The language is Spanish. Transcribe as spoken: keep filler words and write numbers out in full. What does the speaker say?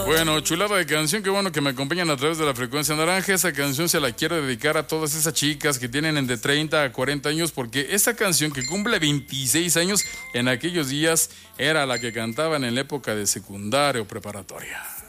Bueno, chulada de canción, qué bueno que me acompañan a través de la frecuencia naranja. Esa canción se la quiero dedicar a todas esas chicas que tienen entre treinta a cuarenta años, porque esa canción que cumple veintiséis años en aquellos días era la que cantaban en la época de secundaria o preparatoria.